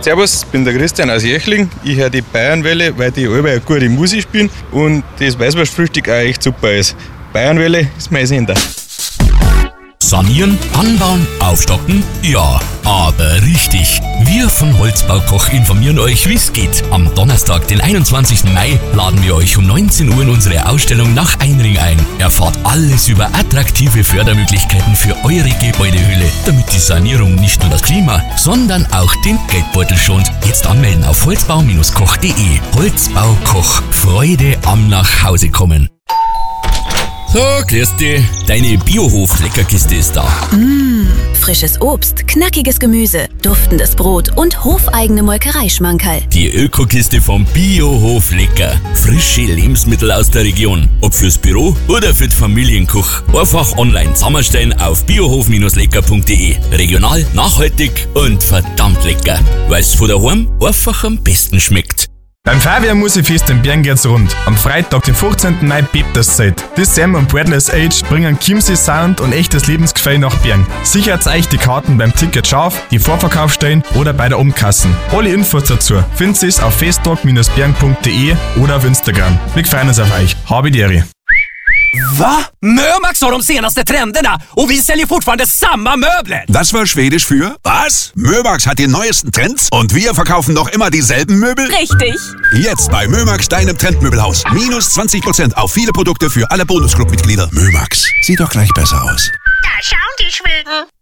Servus, ich bin der Christian aus Jechling. Ich höre die Bayernwelle, weil die alle eine gute Musik spielen und das Weißwurstfrühstück auch echt super ist. Bayernwelle ist mein Sender. Sanieren, anbauen, aufstocken? Ja, aber richtig. Wir von Holzbau Koch informieren euch, wie es geht. Am Donnerstag, den 21. Mai, laden wir euch um 19 Uhr in unsere Ausstellung nach Einring ein. Erfahrt alles über attraktive Fördermöglichkeiten für eure Gebäudehülle, damit die Sanierung nicht nur das Klima, sondern auch den Geldbeutel schont. Jetzt anmelden auf holzbau-koch.de. Holzbau Koch. Freude am Nachhausekommen. So, grüß dich. Deine Biohof-Leckerkiste ist da. Frisches Obst, knackiges Gemüse, duftendes Brot und hofeigene Molkereischmankerl. Die Ökokiste vom Biohof Lecker. Frische Lebensmittel aus der Region. Ob fürs Büro oder für die Familienkuch. Einfach online zusammenstellen auf biohof-lecker.de. Regional, nachhaltig und verdammt lecker. Weil's von daheim einfach am besten schmeckt. Beim Feuerwehrmusikfest in Bern geht's rund. Am Freitag, den 15. Mai, bebt das Zeit. Das Sam und Breadless Age bringen Chiemsee Sound und echtes Lebensgefühl nach Bern. Sichert euch die Karten beim Ticket scharf, die Vorverkauf stellen oder bei der Umkassen. Alle Infos dazu findet ihr auf facebook-bern.de oder auf Instagram. Wir freuen uns auf euch. Habe die Ehre. Va? Mömax har de senaste trenderna och vi säljer fortfarande samma möbler. Das war Schwedisch für was? Mömax hat die neuesten Trends und wir verkaufen noch immer dieselben Möbel? Richtig. Jetzt bei Mömax, deinem Trendmöbelhaus. Minus 20% auf viele Produkte für alle Bonusclub-Mitglieder. Mömax, sieht doch gleich besser aus. Da schauen die Schweden.